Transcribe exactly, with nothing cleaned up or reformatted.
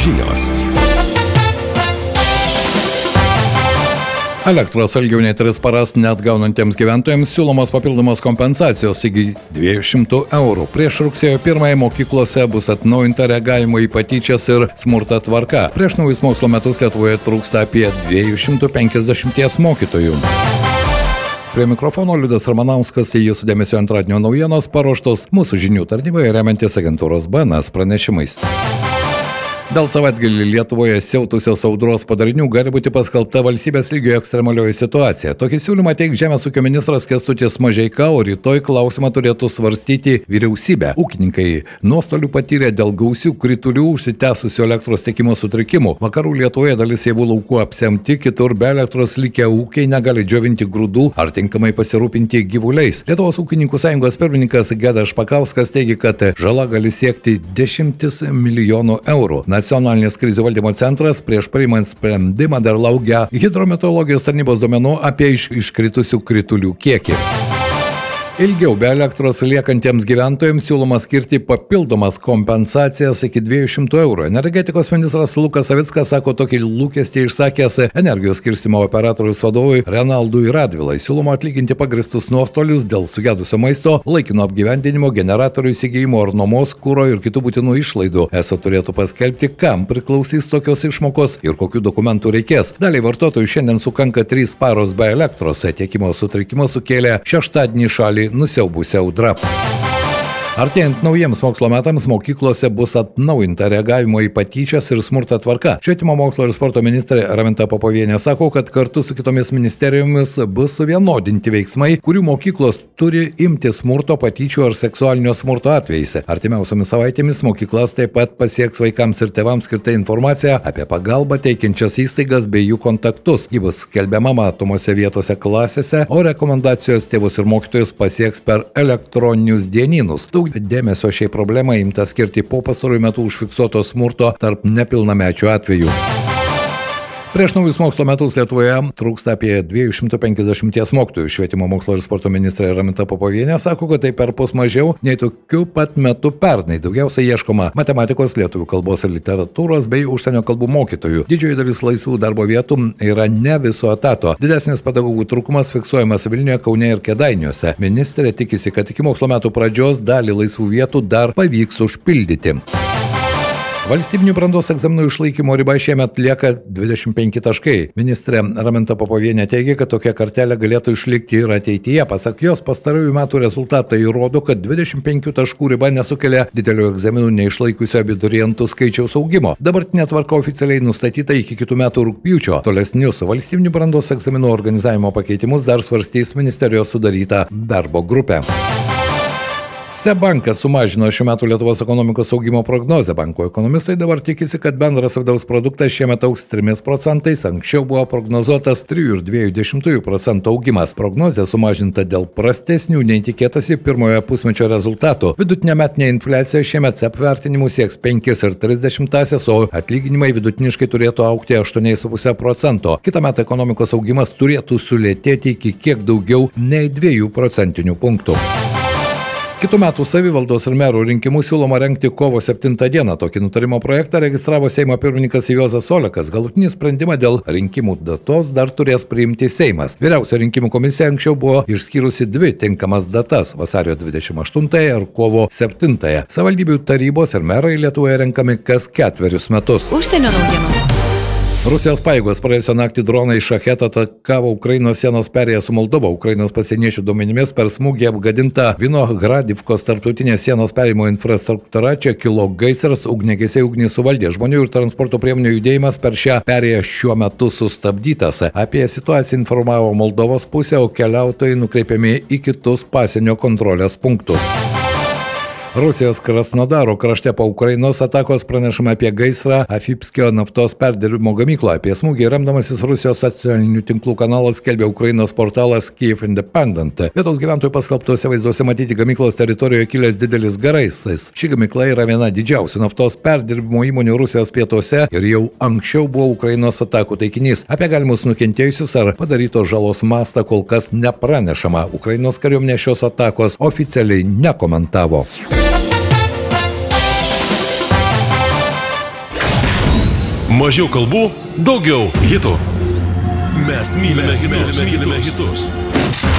žinios. Elektros ilgiau nei tris paras neatgaunantiems gyventojams siūlomos papildomos kompensacijos iki dviejų šimtų eurų. Prieš rugsėjo pirmąją mokyklose bus atnaujinta reagavimo į patyčias ir smurtą tvarka. Prieš naujus mokslo metus Lietuvoje trūksta apie dviejų šimtų penkiasdešimties mokytojų. Prie mikrofono Liudas Ramanauskas, į jūsų dėmesio antradienio naujienos paruoštos mūsų žinių tarnyboje remiantis agentūros B N S pranešimais. Dėl savaitgalį Lietuvoje siautusios audros padarinių gali būti paskelbta valstybės lygio ekstremalioji situacija. Tokį siūlymą teiks Žemės ūkio ministras Kęstutis Mažeika, o rytoj klausimą turėtų svarstyti vyriausybė. Ūkininkai nuostolių patyrė dėl gausių kritulių, užsitęsusių elektros tiekimo sutrikimų. Vakarų Lietuvoje dalis javų laukų apsemti, kitur be elektros likę ūkiai negali džiovinti grūdų ar tinkamai pasirūpinti gyvuliais. Lietuvos ūkininkų sąjungos pirmininkas Gedas Špakauskas teigia, kad žala gali siekti dešimtis milijonų eurų. Nacionalinis krizių valdymo centras prieš priimant sprendimą dar laukia hidrometeorologijos tarnybos duomenų apie iš, iškritusių kritulių kiekį. Ilgiau be elektros liekantiems gyventojams siūloma skirti papildomas kompensacijas iki dviejų šimtų eurų. Energetikos ministras Lukas Savickas sako tokį lūkestį išsakęs energijos skirstymo operatoriaus vadovui Renaldui Radvilai. Siūloma atlyginti pagristus nuostolius dėl sugedusio maisto, laikino apgyvendinimo, generatorių įsigijimo ar nuomos, kuro ir kitų būtinų išlaidų. Eso turėtų paskelbti, kam priklausys tokios išmokos ir kokių dokumentų reikės. Daliai vartotojų šiandien sukanka trys paros be elektros. Tiekimo sutrikimas sukėlė šeštadienį šalį nusiaubusią audrą. Artėjant naujiems mokslo metams mokyklose bus atnaujinta reagavimo į patyčias ir smurtą tvarka. Švietimo mokslo ir sporto ministrė Raminta Popovienė sako, kad kartu su kitomis ministerijomis bus suvienodinti veiksmai, kurių mokyklos turi imti smurto, patyčių ar seksualinio smurto atvejais. Artimiausiomis savaitėmis mokyklas taip pat pasieks vaikams ir tėvams skirta informacija apie pagalbą teikiančias įstaigas bei jų kontaktus. Ji bus skelbiama matomose vietose klasėse, o rekomendacijos tėvus ir mokytojus pasieks per elektroninius dienynus. Daug dėmesio šiai problemai imta skirti po pastarųjų metų užfiksuoto smurto tarp nepilnamečių atvejų. Prieš naujus mokslo metus Lietuvoje trūksta apie dviejų šimtų penkiasdešimties mokytojų. Švietimo mokslo ir sporto ministrė Raminta Popovienė sako, kad tai perpus mažiau nei tokiu pat metu pernai. Daugiausiai ieškoma matematikos, lietuvių kalbos ir literatūros bei užsienio kalbų mokytojų. Didžioji dalis laisvų darbo vietų yra ne viso etato. Didesnis pedagogų trūkumas fiksuojamas Vilniuje, Kaune ir Kėdainiuose. Ministrė tikisi, kad iki mokslo metų pradžios dalį laisvų vietų dar pavyks užpildyti. Valstybinių brandos egzaminų išlaikymo riba šiemet lieka dvidešimt penki taškai. Ministrė Raminta Popovienė teigia, kad tokia kartelė galėtų išlikti ir ateityje. Pasak jos, pastarųjų metų rezultatai įrodo, kad dvidešimt penkių taškų riba nesukelia didelio egzaminų neišlaikiusio abiturientų skaičiaus augimo. Dabartinė tvarka oficialiai nustatyta iki kitų metų rugpjūčio. Tolesnius valstybinių brandos egzaminų organizavimo pakeitimus dar svarstys ministerijos sudaryta darbo grupė. SEB bankas sumažino šių metų Lietuvos ekonomikos augimo prognozę. Banko ekonomistai dabar tikisi, kad bendras vidaus produktas šiemet augs trimis procentais, anksčiau buvo prognozuotas trijų ir dviejų dešimtųjų procento augimas. Prognozė sumažinta dėl prastesnių nei tikėtasi pirmojo pusmečio rezultatų. Vidutinė metinė infliacija šiemet SEB vertinimų sieks penkis ir tris dešimtąsias, o atlyginimai vidutiniškai turėtų augti aštuoni ir pusė procento. Kitąmet ekonomikos augimas turėtų sulėtėti iki kiek daugiau nei dviejų procentinių punktų. Kitų metų savivaldos ir merų rinkimus siūloma rengti kovo septintą dieną. Tokį nutarimo projektą registravo Seimo pirmininkas Juozas Olekas. Galutinį sprendimą dėl rinkimų datos dar turės priimti Seimas. Vyriausioji rinkimų komisija anksčiau buvo išskyrusi dvi tinkamas datas – vasario dvidešimt aštuntąją ir kovo septintąją. Savivaldybių tarybos ir merai Lietuvoje renkami kas ketverius metus. Užsienio naujienos. Rusijos pajėgos praėjusią naktį dronai Šachet atakavo Ukrainos sienos perėją su Moldova. Ukrainos pasieniečių duomenimis per smūgį apgadinta Vinogradivkos tarptautinės sienos perėjimo infrastruktūra. Čia kilo gaisras, ugniagesiai ugnį suvaldė. Žmonių ir transporto priemonių judėjimas per šią perėją šiuo metu sustabdytas. Apie situaciją informavo Moldovos pusė, o keliautojai nukreipiami į kitus pasienio kontrolės punktus. Rusijos Krasnodaro krašte po Ukrainos atakos pranešama apie gaisrą Afipskio naftos perdirbimo gamykloje. Apie smūgį remdamasis Rusijos socialinių tinklų kanalas skelbė Ukrainos portalas Kyiv Independent. Vietos gyventojų paskelbtuose vaizduose matyti gamyklos teritorijoje kilęs didelis gaisras. Ši gamykla yra viena didžiausių naftos perdirbimo įmonių Rusijos pietuose ir jau anksčiau buvo Ukrainos atakų taikinys. Apie galimus nukentėjusius ar padarytos žalos mastą kol kas nepranešama. Ukrainos kariuomenė šios atakos oficialiai nekomentavo. Mažiau kalbų, daugiau hitų. Mes mylime hitus. Mylime hitus.